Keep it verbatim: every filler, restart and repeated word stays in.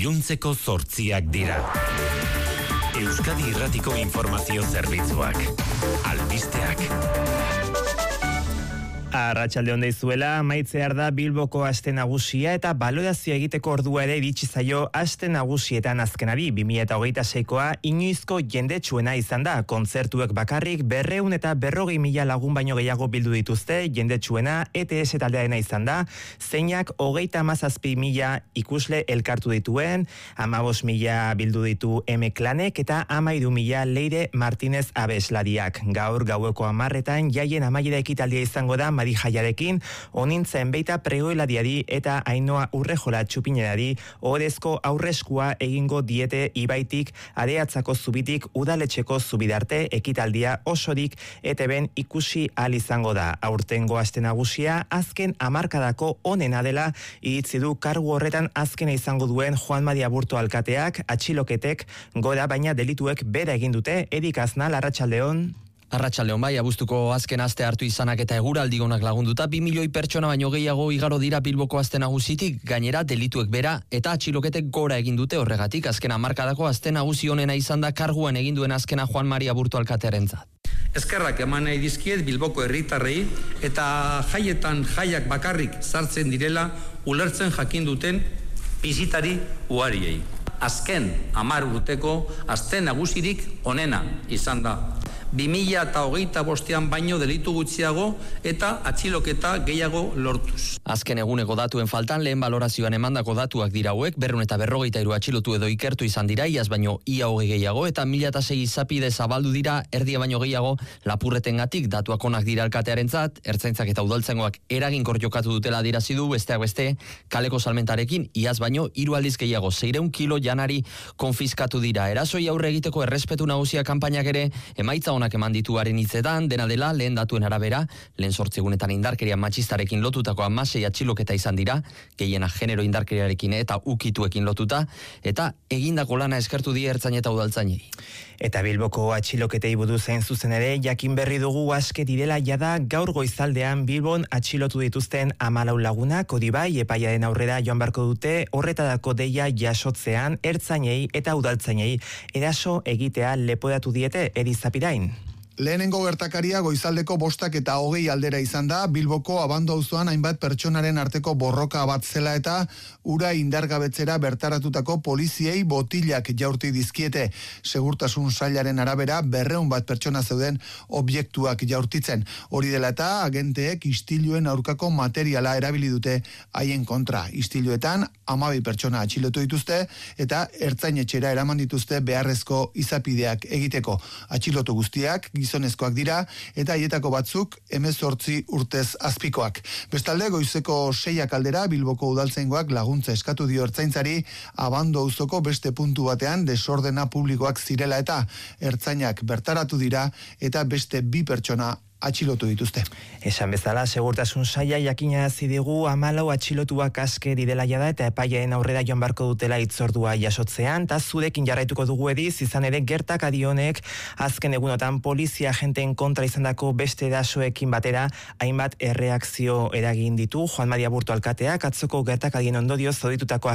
iluntzeko zortziak dira. Euskadi Irratiko Informazio Zerbitzuak. Albisteak. Arratsalde on deizuela, amaitzear da Bilboko aste nagusia eta balorazio egiteko ordua ere iritsi zaio aste nagusietan azkenari. bi mila hogeita seikoa inoizko jendetsuena izan da. Kontzertuek bakarrik berrehun eta berrogei mila lagun baino gehiago bildu dituzte. Jendetsuena E T S taldearena izan da, zeinak hogeita hamazazpi mila ikusle elkartu dituen, hamabost mila bildu ditu M-Klanek eta hamairu mila Leire Martinez abeslariak. Gaur gaueko hamarretan jaien amaiera ekitaldia izango da Mari Jaiarekin, onintzen beita pregoeladiari eta Ainoa Urrejola txupinerari ohorezko aurreskua egingo diete Ibaitik Areatzako zubitik udaletxeko zubidarte. Ekitaldia osorik E T Bn ikusi ahal izango da. Aurtengo aste nagusia azken hamarkadako onena dela iritzi du kargu horretan azkena izango duen Juan Mari Aburto alkateak. Atxiloketek gora, baina delituek bera egin dute. Erik Aznal, arratsaldeon. Arratsaldeon bai, abuztuko azken aste hartu izanak eta eguraldi onak lagunduta, bi milioi pertsona baino gehiago igaro dira Bilboko aste nagusitik, gainera delituek bera eta atxiloketek gora egin dute. Horregatik azken hamarkadako aste nagusi honena izan da karguan egin duen azkena Juan Mari Aburto alkatearentzat. Eskerrak eman nahi dizkiet Bilboko herritarrei eta jaietan jaiak bakarrik sartzen direla ulertzen jakin duten bisitari ugariei. Azken hamar urteko aste nagusirik onena izan da. bi mila hogeita bostean baino delitu gutxiago eta atxiloketa gehiago lortuz. Azken eguneko datuen faltan lehen balorazioan emandako datuak dira hauek, berrehun eta berrogeita hiru atxilotu edo ikertu izan dira, iaz baino ia hogei gehiago, eta mila eta sei izapide zabaldu dira, erdia baino gehiago lapurretengatik. Datuak onak dira alkatearentzat, ertzaintzak eta udaltzaingoak eraginkor jokatu dutela adierazi du, besteak beste, kaleko salmentarekin iaz baino hiru aldiz gehiago, seiehun kilo janari konfiskatu dira. Erasoi aurre egiteko errespetu nagusia kanpainak ere emaitza onak eman dituaren hitzetan, dena dela lehen datuen arabera, lehen zortzi egunetan indarkeria matxistarekin lotutako hamasei atxiloketa izan dira, gehiena genero indarkeriarekin eta ukituekin lotuta, eta egindako lana eskertu die ertzain eta udaltzainei. Eta Bilboko atxiloketei buruz hain zuzen ere, jakin berri dugu aske direla jada gaur goizaldean Bilbon atxilotu dituzten hamalau lagunak, hori bai, epaiaren aurrera joan beharko dute, horretarako deia jasotzean ertzainei eta udaltzainei eraso egitea leporatu diete. Erizapirain. Lehenengo gertakaria goizaldeko bostak eta hogei aldera izan da, Bilboko Abando auzoan hainbat pertsonaren arteko borroka bat zela eta ura indargabetzera bertaratutako poliziei botilak jaurti dizkiete. Segurtasun sailaren arabera berrehun bat pertsona zeuden objektuak jaurtitzen. Hori dela eta agenteek istiluen aurkako materiala erabili dute haien kontra. Istiluetan hamabi pertsona atxilotu dituzte eta ertzainetxera eraman dituzte beharrezko izapideak egiteko. Atxilotu guztiak gizonezkoak dira eta haietako batzuk hemezortzi urtez azpikoak. Bestalde, goizeko seiak aldera Bilboko udaltzaingoak laguntza eskatu dio ertzaintzari Abando auzoko beste puntu batean desordena publikoak zirela eta ertzainak bertaratu dira eta beste bi pertsona atxilotu dituzte. Esan bezala, segurtasun saila jakinarazi digu hamalau atxilotuak aske direla jada eta epaiaren aurrera joan beharko dutela hitzordua jasotzean, eta zurekin jarraituko dugu Ediz, izan ere gertakari honek azken egunotan polizia agenteen kontra izandako beste erasoekin batera hainbat erreakzio eragin ditu. Juan Mari Aburto alkateak atzoko gertakarien ondorioz zauditutako